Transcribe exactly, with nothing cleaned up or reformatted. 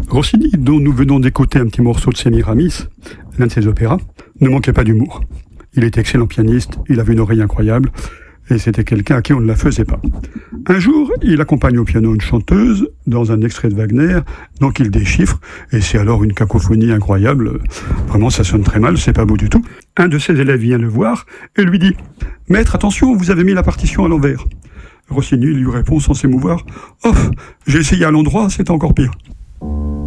Rossini, dont nous venons d'écouter un petit morceau de Sémiramis, l'un de ses opéras, ne manquait pas d'humour. Il était excellent pianiste, il avait une oreille incroyable, et c'était quelqu'un à qui on ne la faisait pas. Un jour, il accompagne au piano une chanteuse dans un extrait de Wagner, donc il déchiffre, et c'est alors une cacophonie incroyable. Vraiment, ça sonne très mal, c'est pas beau du tout. Un de ses élèves vient le voir et lui dit « Maître, attention, vous avez mis la partition à l'envers ». Rossini lui répond sans s'émouvoir « Oh, j'ai essayé à l'endroit, c'est encore pire ».